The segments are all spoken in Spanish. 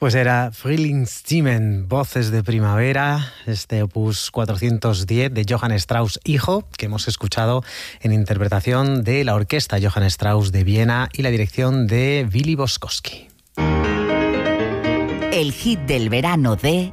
Pues era Frühlingsstimmen, Voces de Primavera, este opus 410 de Johann Strauss hijo, que hemos escuchado en interpretación de la orquesta Johann Strauss de Viena y la dirección de Willy Boskowski. El hit del verano de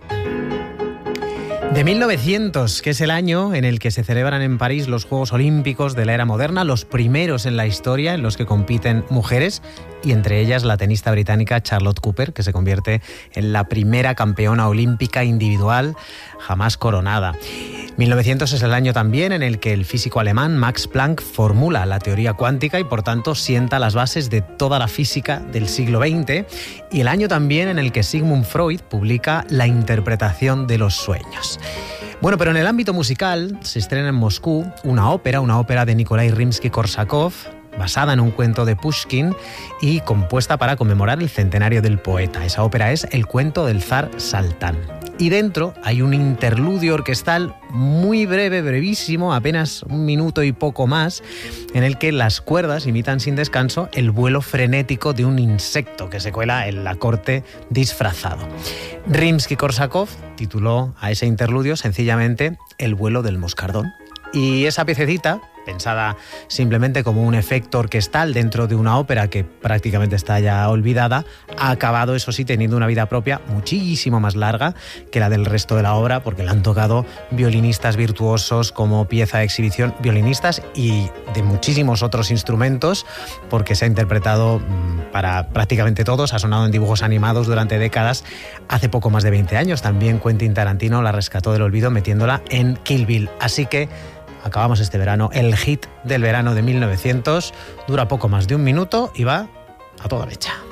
1900, que es el año en el que se celebran en París los Juegos Olímpicos de la era moderna, los primeros en la historia en los que compiten mujeres, y entre ellas la tenista británica Charlotte Cooper, que se convierte en la primera campeona olímpica individual jamás coronada. 1900 es el año también en el que el físico alemán Max Planck formula la teoría cuántica y por tanto sienta las bases de toda la física del siglo XX, y el año también en el que Sigmund Freud publica La interpretación de los sueños. Bueno, pero en el ámbito musical se estrena en Moscú una ópera de Nikolai Rimsky-Korsakov, basada en un cuento de Pushkin y compuesta para conmemorar el centenario del poeta. Esa ópera es El cuento del zar Saltán. Y dentro hay un interludio orquestal muy breve, brevísimo, apenas un minuto y poco más, en el que las cuerdas imitan sin descanso el vuelo frenético de un insecto que se cuela en la corte disfrazado. Rimsky-Korsakov tituló a ese interludio sencillamente El vuelo del moscardón. Y esa piececita, pensada simplemente como un efecto orquestal dentro de una ópera que prácticamente está ya olvidada, ha acabado, eso sí, teniendo una vida propia muchísimo más larga que la del resto de la obra, porque la han tocado violinistas virtuosos como pieza de exhibición, violinistas y de muchísimos otros instrumentos, porque se ha interpretado para prácticamente todos, ha sonado en dibujos animados durante décadas. Hace poco más de 20 años también Quentin Tarantino la rescató del olvido metiéndola en Kill Bill. Así que acabamos este verano, el hit del verano de 1900, dura poco más de un minuto y va a toda mecha.